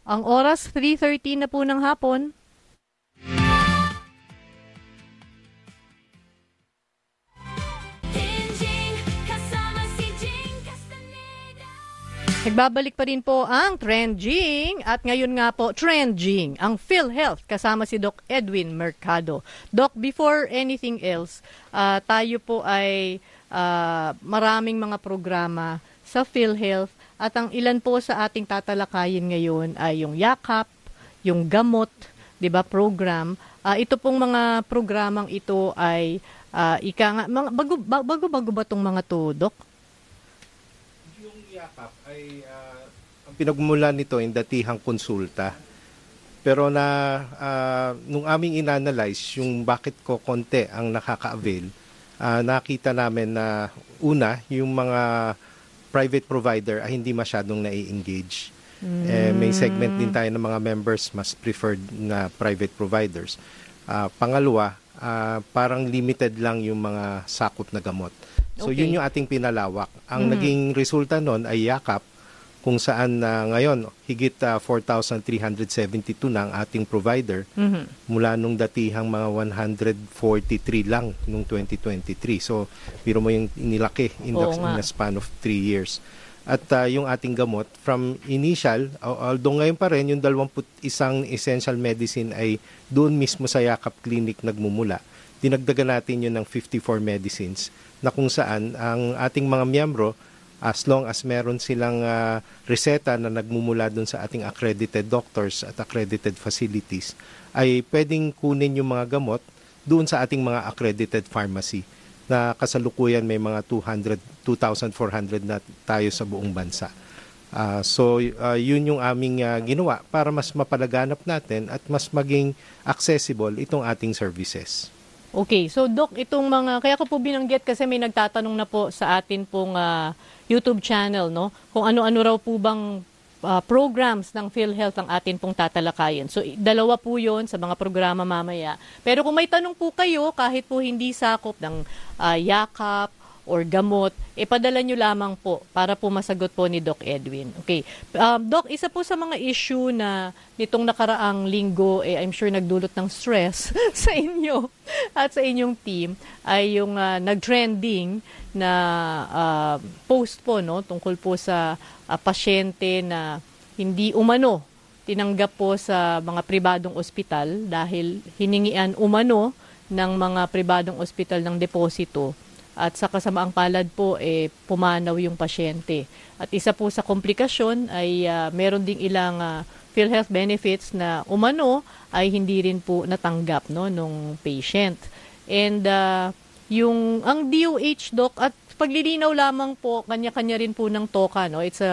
Ang oras, 3:30 na po ng hapon. Nagbabalik pa rin po ang Trending at ngayon nga po Trending, ang PhilHealth kasama si Doc Edwin Mercado. Doc, before anything else, tayo po ay maraming mga programa sa PhilHealth at ang ilan po sa ating tatalakayin ngayon ay yung yakap, yung gamot, 'di ba, program. Ito pong mga programang ito ay bago ba tong mga to, Doc? Yakap ay ang pinagmulan nito ay datihang konsulta. Pero nung aming inanalyze yung bakit ko konti ang nakaka-avail, nakita namin na una, yung mga private provider ay hindi masyadong nai-engage. May segment din tayo ng mga members mas preferred na private providers. Pangalawa, parang limited lang yung mga sakop na gamot. So yun yung ating pinalawak. Ang naging resulta nun ay yakap kung saan ngayon higit 4,372 na ang ating provider mula nung datihang mga 143 lang nung 2023. So biro mo yung inilaki in the span of 3 years. At yung ating gamot from initial, although ngayon pa rin yung 21 essential medicine ay doon mismo sa Yakap Clinic nagmumula. Dinagdagan natin yun ng 54 medicines na kung saan ang ating mga miyembro, as long as meron silang reseta na nagmumula dun sa ating accredited doctors at accredited facilities, ay pwedeng kunin yung mga gamot doon sa ating mga accredited pharmacy na kasalukuyan may mga 2,400 na tayo sa buong bansa. So yun yung aming ginawa para mas mapalaganap natin at mas maging accessible itong ating services. Okay, so Doc, itong mga, kaya ko po binanggit kasi may nagtatanong na po sa atin pong YouTube channel, no? Kung ano-ano raw po bang programs ng PhilHealth ang atin pong tatalakayin. So, dalawa po yon sa mga programa mamaya. Pero kung may tanong po kayo, kahit po hindi sakop ng yakap or gamot, padala nyo lamang po para po masagot po ni Doc Edwin. Okay. Doc, isa po sa mga issue na nitong nakaraang linggo, I'm sure nagdulot ng stress sa inyo at sa inyong team, ay yung nag-trending na post po, no, tungkol po sa pasyente na hindi umano tinanggap po sa mga pribadong ospital dahil hiningian umano ng mga pribadong ospital ng deposito. At sa kasamaang palad po, pumanaw yung pasyente. At isa po sa komplikasyon ay meron ding ilang PhilHealth benefits na umano ay hindi rin po natanggap, no, nung patient. And ang DOH, Doc, at paglilinaw lamang po, kanya-kanya rin po ng TOCA, no? It's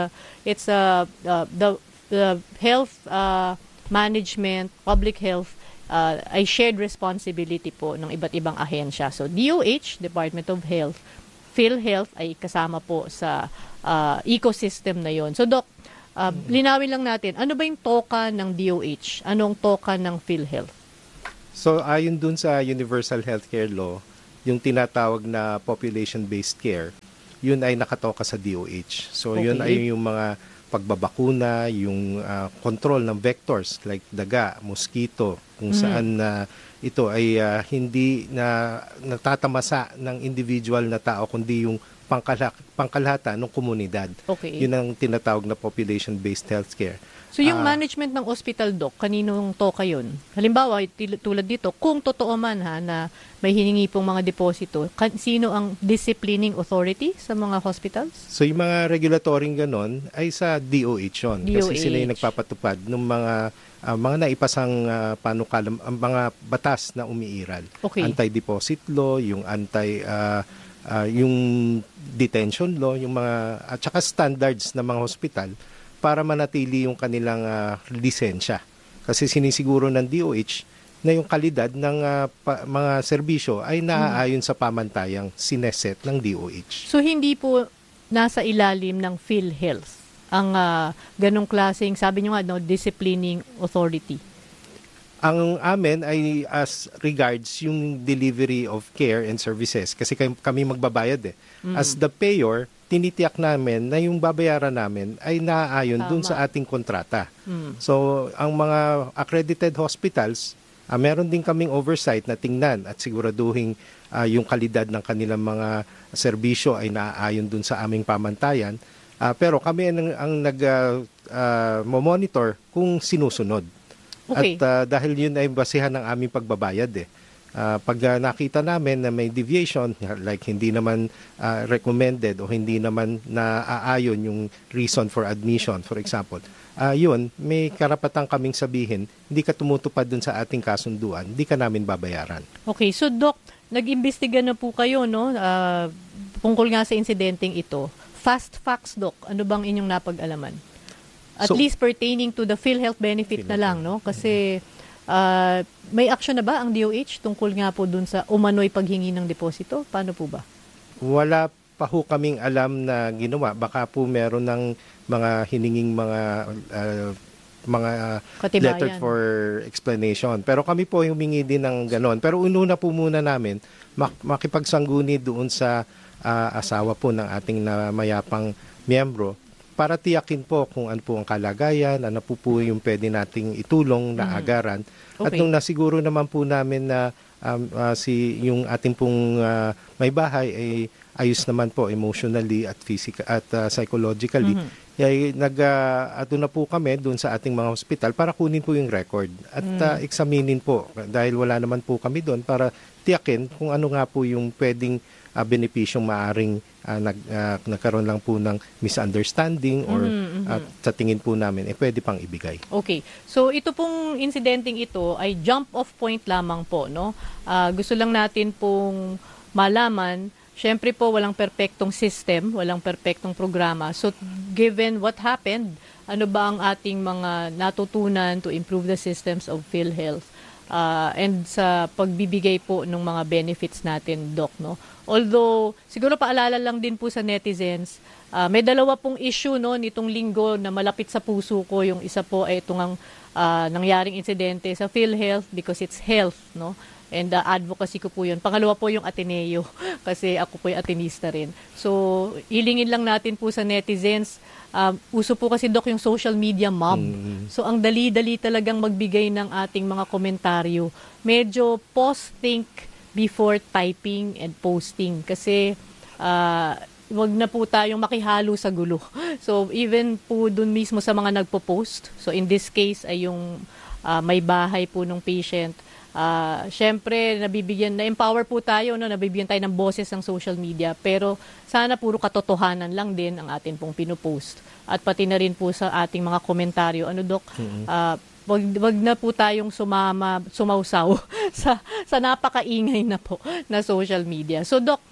the health management, public health ay shared responsibility po ng iba't ibang ahensya. So DOH, Department of Health, PhilHealth ay kasama po sa ecosystem na yon. So Doc, linawin lang natin, ano ba yung TOCA ng DOH? Anong TOCA ng PhilHealth? So ayon dun sa Universal Healthcare Law, yung tinatawag na population-based care, yun ay nakatoka sa DOH. So yun ay yung mga pagbabakuna, yung control ng vectors like daga, mosquito, kung saan ito ay hindi na natatamasa ng individual na tao kundi yung pangkalahatan ng komunidad. Okay. Yun ang tinatawag na population-based healthcare. So yung management ng hospital, Doc, kaninong TOCA yun? Halimbawa, tulad dito, kung totoo man na may hiningi pong mga deposito, sino ang disciplining authority sa mga hospitals? So yung mga regulatory ganon ay sa DOH yun. Kasi sila yung nagpapatupad ng mga naipasang panukalam, mga batas na umiiral. Okay. Anti-deposit law, yung yung detention law, yung mga at saka standards ng mga hospital para manatili yung kanilang lisensya. Kasi sinisiguro ng DOH na yung kalidad ng mga serbisyo ay naaayon sa pamantayang sineset ng DOH. So hindi po nasa ilalim ng PhilHealth ang ganong klaseng, sabi nyo nga, no, disciplining authority? Ang amin ay as regards yung delivery of care and services kasi kami magbabayad . As the payer, tinitiyak namin na yung babayaran namin ay naaayon dun sa ating kontrata. So, ang mga accredited hospitals, meron din kaming oversight na tingnan at siguraduhin yung kalidad ng kanilang mga serbisyo ay naaayon dun sa aming pamantayan. Pero kami ang nag-monitor kung sinusunod. Okay. At dahil yun ay basihan ng aming pagbabayad pag nakita namin na may deviation, like hindi naman recommended o hindi naman naaayon yung reason for admission, for example, yun, may karapatan kaming sabihin, hindi ka tumutupad dun sa ating kasunduan, hindi ka namin babayaran. Okay, so Doc, nag-imbestiga na po kayo, no? Tungkol nga sa insidenteng ito. Fast facts, Doc, ano bang inyong napag-alaman? At least pertaining to the PhilHealth benefit na lang, no? Kasi may action na ba ang DOH tungkol nga po dun sa umano'y paghingi ng deposito? Paano po ba? Wala pa ho kaming alam na ginawa. Baka po meron ng mga hininging mga letter for explanation. Pero kami po humingi din ng ganon. Pero ununa po muna namin makipagsangguni doon sa asawa po ng ating mayapang miyembro para tiyakin po kung ano po ang kalagayan, ano po yung pwede nating itulong na agaran. Okay. At nung nasiguro naman po namin na yung ating pong may bahay ay ayos naman po emotionally at physical at psychologically, ay ato na po kami doon sa ating mga hospital para kunin po yung record at examinin po dahil wala naman po kami doon para tiyakin kung ano nga po yung pwedeng benepisyong maaring nagkaroon lang po ng misunderstanding or sa tingin po namin pwede pang ibigay. Okay. So ito pong insidenteng ito ay jump off point lamang po, no? Gusto lang natin pong malaman, syempre po walang perpektong system, walang perpektong programa. So given what happened, ano ba ang ating mga natutunan to improve the systems of PhilHealth? And sa pagbibigay po ng mga benefits natin, Doc, no? Although, siguro paalala lang din po sa netizens, may dalawa pong issue, no, nitong linggo na malapit sa puso ko. Yung isa po ay itong nangyaring insidente sa PhilHealth because it's health, no? And advocacy ko po yun. Pangalawa po yung Ateneo kasi ako po yung Atenista rin. So, hilingin lang natin po sa netizens. Uso po kasi, Doc, yung social media mob. So, ang dali-dali talagang magbigay ng ating mga komentaryo. Medyo pause, think before typing and posting. Kasi, wag na po tayong makihalo sa gulo. So, even po dun mismo sa mga nagpo-post. So, in this case ay yung may bahay po ng patient. Syempre, na-empower po tayo, no? Nabibigyan tayo ng boses ng social media. Pero sana puro katotohanan lang din ang atin pong pinupost. At pati na rin po sa ating mga komentaryo. Ano, Doc? Wag na po tayong sumausaw sa napakaingay na po na social media. So, Doc,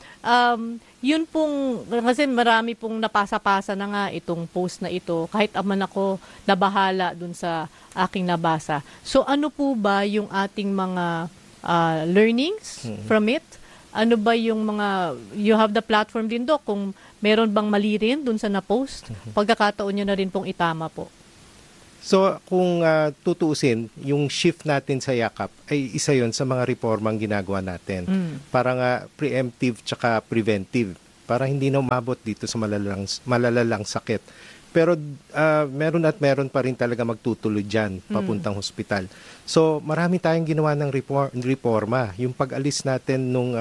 yun pong, kasi marami pong napasa-pasa na nga itong post na ito. Kahit aman ako nabahala dun sa aking nabasa. So, ano po ba yung ating mga learnings from it? Ano ba yung mga, you have the platform din, Doc, kung meron bang mali rin dun sa na-post, pagkakataon nyo na rin pong itama po. So, kung tutuusin, yung shift natin sa yakap ay isa yon sa mga reformang ginagawa natin. Para nga preemptive tsaka preventive. Para hindi na umabot dito sa malalalang sakit. Pero meron pa rin talaga magtutuloy dyan papuntang hospital. So, marami tayong ginawa ng reforma. Yung pag-alis natin nung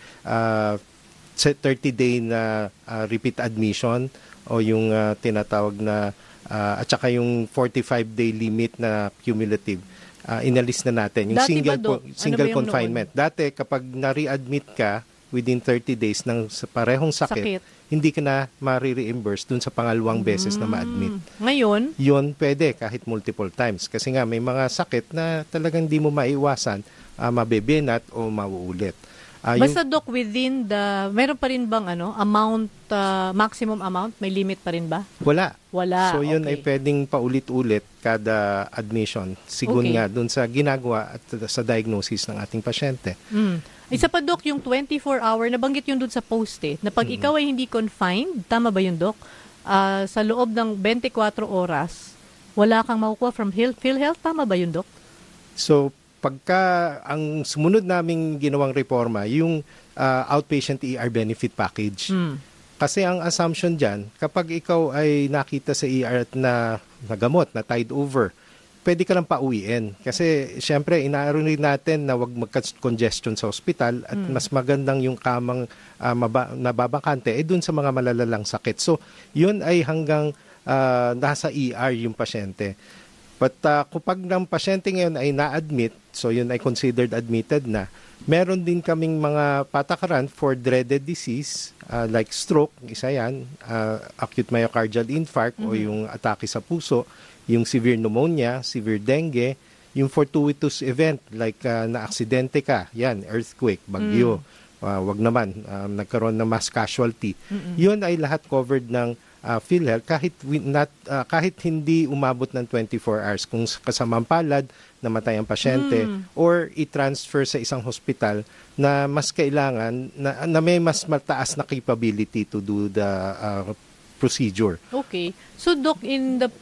30-day na repeat admission o yung tinatawag na at saka yung 45-day limit na cumulative, inalis na natin. Yung Dati single confinement. Dati, kapag na-readmit ka within 30 days ng parehong sakit, hindi ka na ma-reimburse dun sa pangalawang beses na ma-admit. Ngayon? Yun, pwede kahit multiple times. Kasi nga, may mga sakit na talagang di mo maiwasan, mabebenat o mauulit. Basta, Doc, within the, meron pa rin bang amount, maximum amount? May limit pa rin ba? Wala. So, yun okay. ay pwedeng paulit-ulit kada admission. Sigun nga dun sa ginagawa at sa diagnosis ng ating pasyente. Isa pa, Doc, yung 24-hour, nabanggit yun dun sa post na pag ikaw ay hindi confined, tama ba yun, Doc? Sa loob ng 24 oras, wala kang makukuha from PhilHealth, tama ba yun, Doc? So, pagka ang sumunod naming ginawang reforma, yung outpatient ER benefit package. Kasi ang assumption dyan, kapag ikaw ay nakita sa ER na nagamot, na tide over, pwede ka lang pauwiin. Kasi syempre, inaarunid natin na wag magka-congestion sa ospital at mas magandang yung kamang nababakante dun sa mga malalalang sakit. So, yun ay hanggang nasa ER yung pasyente. But kapag ng pasyente ngayon ay na-admit, so yun ay considered admitted na, meron din kaming mga patakaran for dreaded disease like stroke, isa yan, acute myocardial infarct o yung atake sa puso, yung severe pneumonia, severe dengue, yung fortuitous event like na-aksidente ka, yan, earthquake, bagyo, wag naman, nagkaroon ng mass casualty. Yun ay lahat covered ng PhilHealth kahit hindi umabot ng 24 hours kung kasamang palad namatay ang pasyente or i-transfer sa isang hospital na mas kailangan na may mas mataas na capability to do the procedure. Okay. So Doc, in the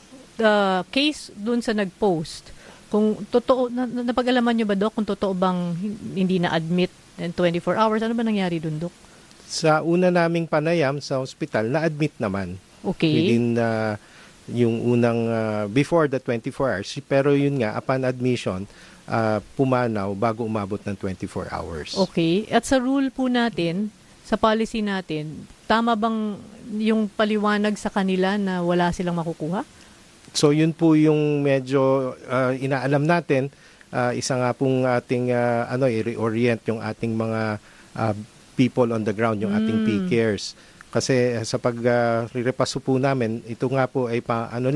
case dun sa nag-post, kung totoo, napag-alaman nyo ba Doc kung totoo bang hindi na-admit in 24 hours, ano ba nangyari dun Doc? Sa una naming panayam sa hospital, na-admit naman. Okay. Within yung unang before the 24 hours. Pero yun nga, upon admission, pumanaw bago umabot ng 24 hours. Okay. At sa rule po natin, sa policy natin, tama bang yung paliwanag sa kanila na wala silang makukuha? So yun po yung medyo inaalam natin. Isa nga pong ating i-reorient yung ating mga people on the ground, yung ating PCares. Kasi sa pag-repaso po namin, ito nga po ay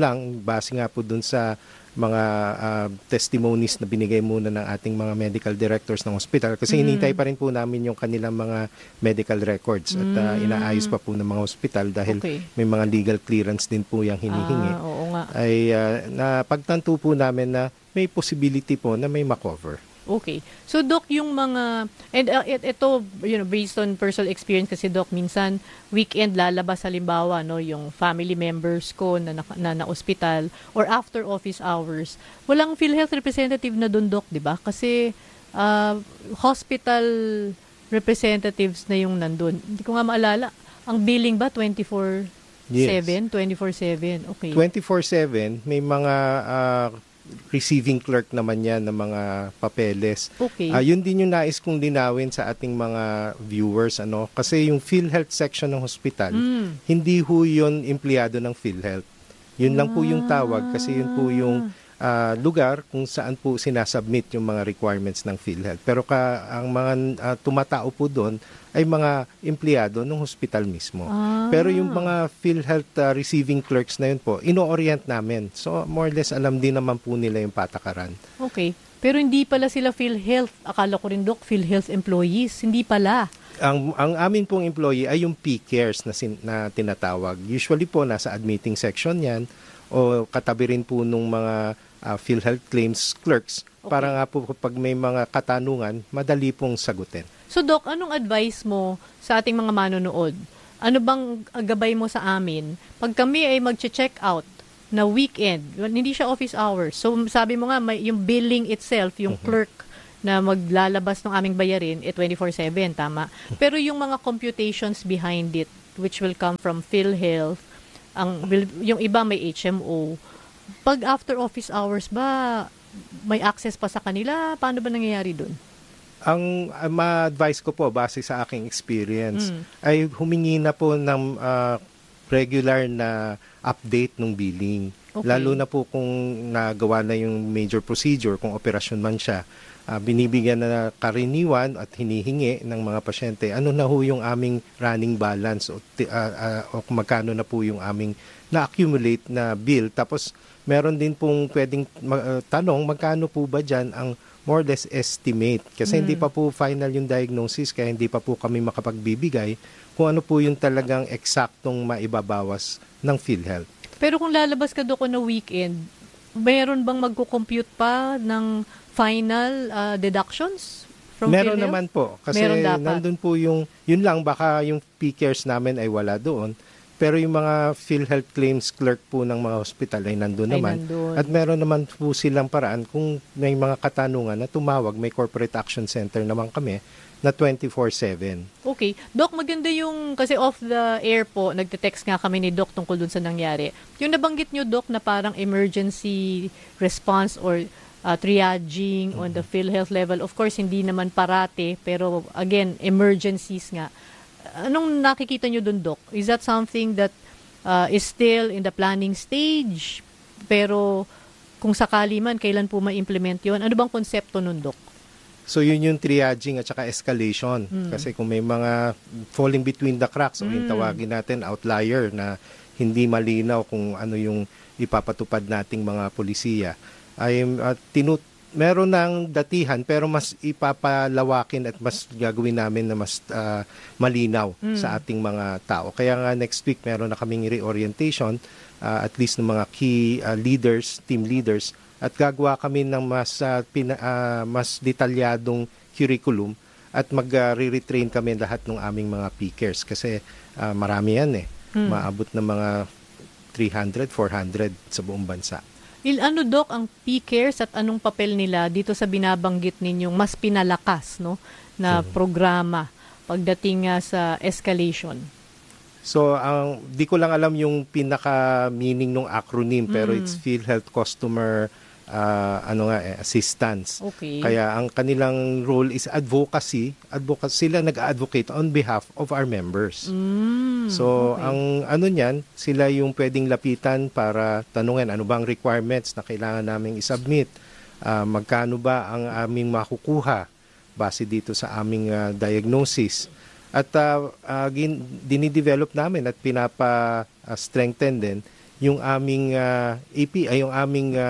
base nga po dun sa mga testimonies na binigay muna ng ating mga medical directors ng hospital. Kasi hinintay pa rin po namin yung kanilang mga medical records at inaayos pa po ng mga hospital dahil may mga legal clearance din po yung hinihingi. Oo nga. Ay napagtanto po namin na may possibility po na may makover. Okay. So, Doc, yung mga, and ito, based on personal experience kasi, Doc, minsan, weekend lalabas halimbawa, no, yung family members ko na hospital or after office hours. Walang PhilHealth representative na dun, Doc, di ba? Kasi, hospital representatives na yung nandun. Hindi ko nga maalala. Ang billing ba, 24/7? Yes. 24/7. Okay. 24/7, may mga receiving clerk naman yan ng mga papeles. Okay. Yun din yung nais kong linawin sa ating mga viewers. Kasi yung PhilHealth section ng hospital, hindi ho yun empleyado ng PhilHealth. Yun lang po yung tawag kasi yun po yung lugar kung saan po sinasubmit yung mga requirements ng PhilHealth. Pero ang mga tumatao po doon ay mga empleyado ng hospital mismo. Pero yung mga PhilHealth receiving clerks na yun po, ino-orient namin. So more or less alam din naman po nila yung patakaran. Okay. Pero hindi pala sila PhilHealth. Akala ko rin, Doc, PhilHealth employees. Hindi pala. Ang amin pong employee ay yung PCares na tinatawag. Usually po nasa admitting section yan o katabi rin po nung mga PhilHealth claims clerks para nga po kapag may mga katanungan, madali pong sagutin. So Doc, anong advice mo sa ating mga manonood? Ano bang gabay mo sa amin? Pag kami ay mag-check out na weekend, hindi siya office hours. So sabi mo nga, yung billing itself, yung clerk na maglalabas ng aming bayarin, 24/7, tama? Pero yung mga computations behind it, which will come from PhilHealth, yung iba may HMO, pag after office hours ba, may access pa sa kanila? Paano ba nangyayari dun? Ang ma-advise ko po, base sa aking experience, ay humingi na po ng regular na update ng billing. Okay. Lalo na po kung nagawa na yung major procedure, kung operasyon man siya, binibigyan na karaniwan at hinihingi ng mga pasyente, ano na ho yung aming running balance o kung magkano na po yung aming na-accumulate na bill. Tapos meron din pong pwedeng tanong, magkano po ba dyan ang more or less estimate? Kasi hindi pa po final yung diagnosis, kaya hindi pa po kami makapagbibigay kung ano po yung talagang eksaktong maibabawas ng PhilHealth. Pero kung lalabas ka doon na weekend, mayroon bang magko-compute pa ng final deductions from Meron PhilHealth? naman po. Kasi Meron dapat. nandun po yun lang, baka yung PCares namin ay wala doon. Pero yung mga PhilHealth claims clerk po ng mga hospital ay nandun Ay, naman. nandun. At meron naman po silang paraan kung may mga katanungan na tumawag, may corporate action center naman kami na 24/7. Okay. Doc, maganda yung, kasi off the air po, nagte-text nga kami ni Doc tungkol dun sa nangyari. Yung nabanggit nyo, Doc, na parang emergency response or triaging on the PhilHealth level. Of course, hindi naman parate, pero again, emergencies nga. Anong nakikita nyo dun, Doc? Is that something that is still in the planning stage? Pero kung sakali man, kailan po ma-implement yun? Ano bang konsepto nun, Doc? So yun yung triaging at saka escalation. Kasi kung may mga falling between the cracks o yung tawagin natin outlier na hindi malinaw kung ano yung ipapatupad nating mga polisiya, ay meron ng datihan pero mas ipapalawakin at mas gagawin namin na mas malinaw sa ating mga tao. Kaya nga next week meron na kaming reorientation at least ng mga key leaders, team leaders, at gagawa kami ng mas detalyadong curriculum at mag-re-retrain kami lahat ng aming mga peakers kasi marami yan maabot ng mga 300, 400 sa buong bansa. Ano, Doc, ang PCares at anong papel nila dito sa binabanggit ninyong mas pinalakas na programa pagdating nga sa escalation? So, di ko lang alam yung pinaka-meaning ng acronym pero it's PhilHealth Customer Assistance. Okay. Kaya ang kanilang role is advocacy. Sila nag-advocate on behalf of our members. So, okay. ang niyan, sila yung pwedeng lapitan para tanungin ano bang requirements na kailangan naming isubmit. Magkano ba ang aming makukuha base dito sa aming diagnosis. At dinidevelop namin at pinapa-strengthen din yung aming API, yung aming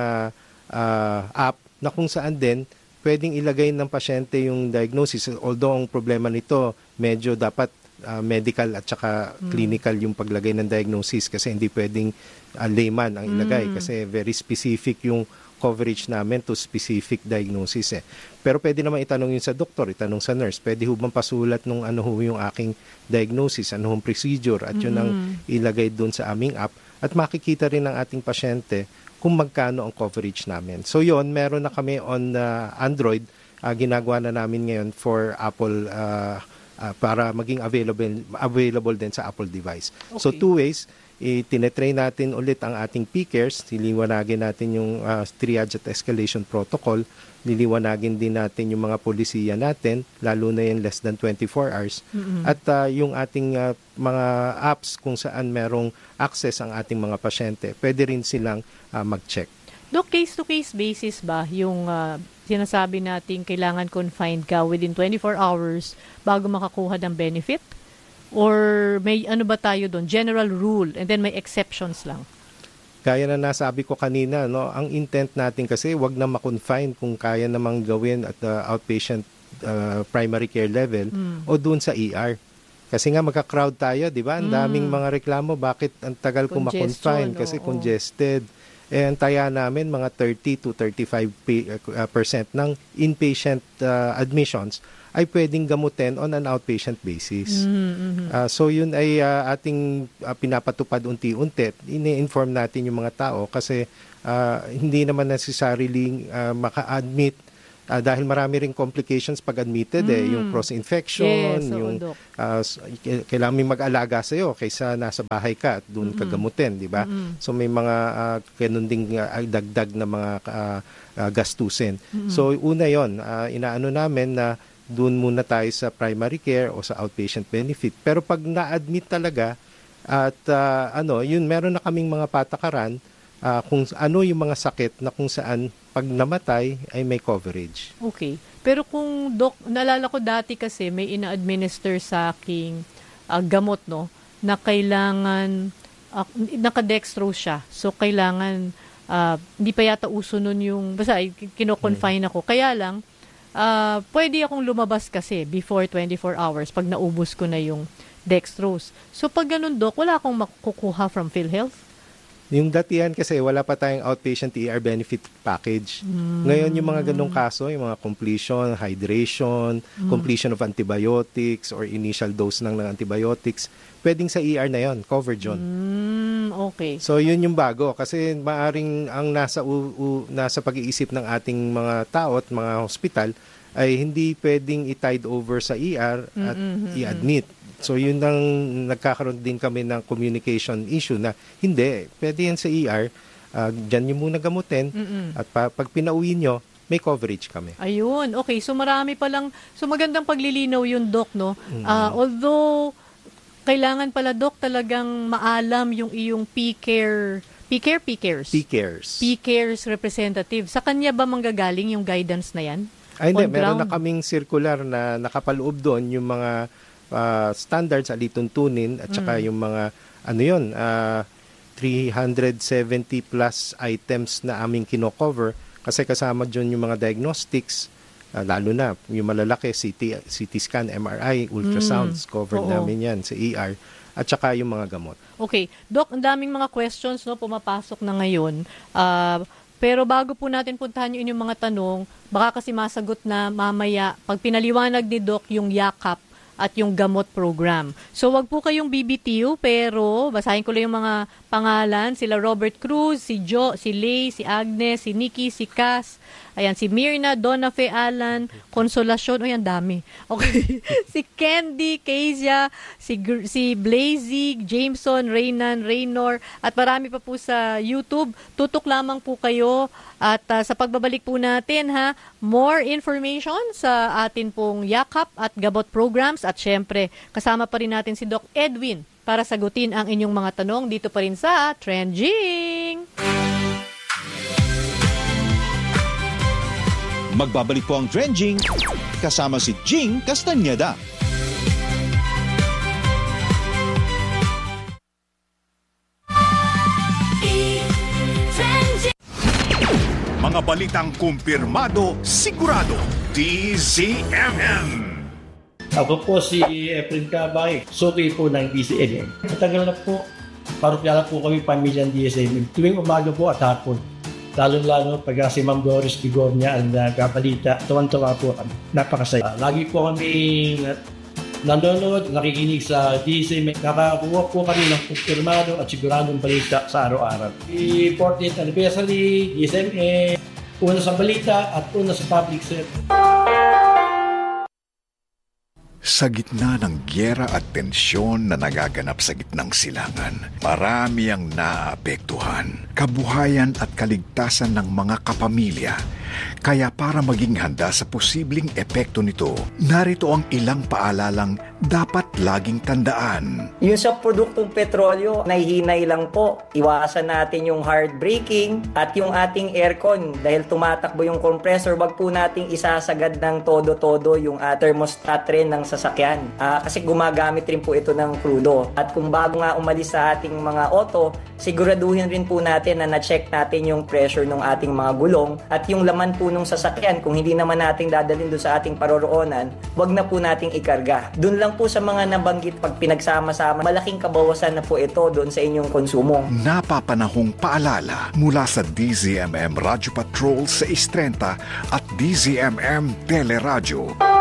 app na kung saan din pwedeng ilagay ng pasyente yung diagnosis. Although ang problema nito, medyo dapat medical at saka clinical yung paglagay ng diagnosis kasi hindi pwedeng layman ang ilagay kasi very specific yung coverage namin to specific diagnosis. Pero pwede naman itanong yun sa doktor, itanong sa nurse, pwede ho bang pasulat nung ano ho yung aking diagnosis, ano hong procedure at yun ang ilagay dun sa aming app at makikita rin ng ating pasyente kung magkano ang coverage namin. So yun, meron na kami on Android, ginagawa na namin ngayon for Apple para maging available din sa Apple device. Okay. So 2 ways, tinetrain natin ulit ang ating PCares, liliwanagin natin yung triage at escalation protocol, liliwanagin din natin yung mga polisiya natin, lalo na yung less than 24 hours, at yung ating mga apps kung saan merong access ang ating mga pasyente, pwede rin silang mag-check. Doc, case-to-case basis ba yung sinasabi natin kailangan confined ka within 24 hours bago makakuha ng benefit? Or may ano ba tayo doon? General rule and then may exceptions lang? Kaya na nasabi ko kanina, no, ang intent natin kasi wag na ma-confine kung kaya namang gawin at outpatient primary care level o doon sa ER. Kasi nga magka-crowd tayo, di ba? Ang daming mga reklamo, bakit ang tagal ko ma-confine? Kasi congested. Eh, ang taya namin, mga 30 to 35% ng inpatient admissions ay pwedeng gamutin on an outpatient basis. So yun ay ating pinapatupad unti-unti. Ini-inform natin yung mga tao kasi hindi naman necessarily maka-admit dahil marami ring complications pag admitted yung cross-infection, yes, yung kailangan may mag-alaga sa iyo kaysa nasa bahay ka at doon ka gamutin, di ba? So may mga ganun ding dagdag na mga gastusin. So una yon, inaano namin na doon muna tayo sa primary care o sa outpatient benefit. Pero pag na-admit talaga at yun meron na kaming mga patakaran kung ano yung mga sakit na kung saan pag namatay ay may coverage. Okay. Pero kung naalala ko dati kasi may ina-administer sa aking gamot na kailangan naka-dextrose siya. So kailangan hindi pa yata uso nun yung basta kino-confine ako. Kaya lang pwede akong lumabas kasi before 24 hours pag naubos ko na yung dextrose. So pag ganun, Doc, wala akong makukuha from PhilHealth? Yung datihan kasi wala pa tayong outpatient ER benefit package. Ngayon yung mga ganong kaso, yung mga completion, hydration, completion of antibiotics or initial dose ng antibiotics, pwedeng sa ER na yon, covered yun. Okay. So yun yung bago kasi maaring ang nasa pag-iisip ng ating mga tao at mga hospital ay hindi pwedeng i-tide over sa ER at i-admit. So yun ang nagkakaroon din kami ng communication issue na hindi, pwede yan sa ER, dyan nyo muna gamutin at pag pinauwi nyo, may coverage kami. Ayun, okay. So marami palang, so magandang paglilinaw yung Doc, no? Although, kailangan pala, Doc, talagang maalam yung iyong PCares representative. Sa kanya ba manggagaling yung guidance na yan? Ay, hindi. On Meron ground? na kaming circular na nakapaloob doon yung mga standards, alituntunin at saka yung mga 370 plus items na aming kino-cover kasi kasama dyan yung mga diagnostics, lalo na yung malalaki, CT scan, MRI, ultrasounds, covered namin yan sa ER at saka yung mga gamot. Okay. Doc, ang daming mga questions, no, pumapasok na ngayon. Pero bago po natin puntahan yung inyong mga tanong, baka kasi masagot na mamaya pag pinaliwanag ni Doc yung yakap at yung gamot program. So, wag po kayong BBTU, pero basahin ko lang yung mga pangalan. Sila Robert Cruz, si Jo, si Lay, si Agnes, si Nikki, si Cass, ayan, si Mirna, Donna Fe Alan, Consolacion, ayan, dami. Okay. Si Candy, Kezia, si Blazy, Jameson, Reynan, Raynor, at marami pa po sa YouTube. Tutok lamang po kayo. At sa pagbabalik po natin, more information sa atin pong yakap at gabot programs. At syempre, kasama pa rin natin si Doc Edwin para sagutin ang inyong mga tanong dito pa rin sa Trending. Magbabalik po ang Trending kasama si Jing Castañeda. Mga balitang kumpirmado, sigurado, DZMM. Ako po si Efren Cabay, suki po ng DZMM. Matagal na po, parokya po kami pamilyang DZMM. Tuwing umaga po at hapon. Lalo-lalo pag si Ma'am Doris Bigornia ang kabalita, tuwan-tuwa po kami. Napakasaya. Lagi po kami nanonood, nakikinig sa DZMM. Nakakuha po kami ng kumpirmado at siguradong balita sa araw-araw. The 40th anniversary, DZMM, una sa balita at una sa public service. Sa gitna ng gyera at tensyon na nagaganap sa gitnang silangan, marami ang naaapektuhan, kabuhayan at kaligtasan ng mga kapamilya. Kaya para maging handa sa posibleng epekto nito, narito ang ilang paalalang dapat laging tandaan. Yung sa produktong petrolyo, nahihinay lang po. Iwasan natin yung hard braking at yung ating aircon dahil tumatakbo yung compressor, wag po nating isasagad ng todo-todo yung thermostat rin ng sasakyan. Kasi gumagamit rin po ito ng krudo. At kung bago nga umalis sa ating mga auto, siguraduhin rin po natin na na-check natin yung pressure ng ating mga gulong at yung laman po nung sasakyan. Kung hindi naman natin dadalhin doon sa ating paroroonan, wag na po nating ikarga. Doon lang po sa mga nabanggit, pag pinagsama-sama, malaking kabawasan na po ito doon sa inyong konsumo. Napapanahong paalala mula sa DZMM Radio Patrol sa 630 at DZMM Teleradyo.